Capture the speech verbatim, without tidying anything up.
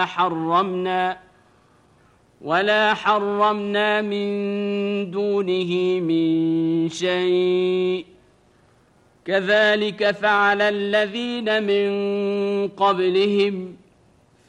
حرمنا ولا حرمنا من دونه من شيء كذلك فعل الذين من قبلهم